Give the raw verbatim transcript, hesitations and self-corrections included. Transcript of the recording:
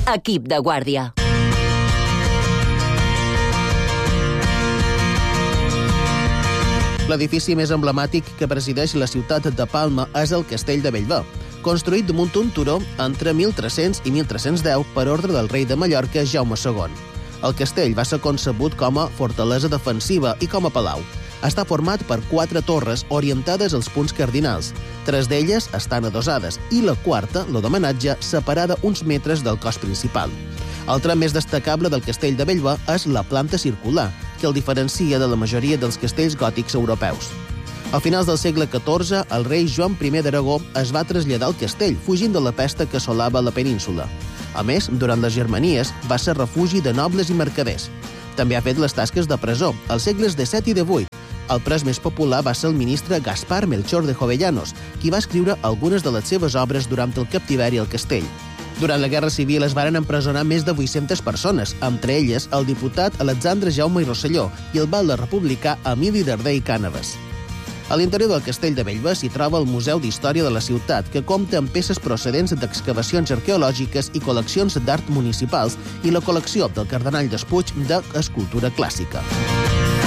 Equip de guàrdia. L'edifici més emblemàtic que presideix la ciutat de Palma és el Castell de Bellver, construït damunt un turó entre mil tres-cents i mil tres-cents deu per ordre del rei de Mallorca, Jaume segon. El castell va ser concebut com a fortalesa defensiva i com a palau. Està format per quatre torres orientades als punts cardinals. Tres d'elles estan adossades i la quarta, la d'homenatge, separada uns metres del cos principal. El tram més destacable del castell de Bellver és la planta circular, que el diferencia de la majoria dels castells gòtics europeus. A finals del segle catorze, el rei Joan primer d'Aragó es va traslladar al castell, fugint de la pesta que assolava la península. A més, durant les Germanies, va ser refugi de nobles i mercaders. També ha fet les tasques de presó, als segles disset i divuit. El pres més popular va ser el ministre Gaspar Melchor de Jovellanos, qui va escriure algunes de les seves obres durant el captiveri al castell. Durant la Guerra Civil es varen empresonar més de vuit-centes persones, entre elles el diputat Alexandre Jaume i Rosselló i el batlle republicà Emili Darder i Cànoves. A l'interior del castell de Bellver s'hi troba el Museu d'Història de la ciutat, que compta amb peces procedents d'excavacions arqueològiques i col·leccions d'art municipals i la col·lecció del cardenal Despuig d'escultura clàssica.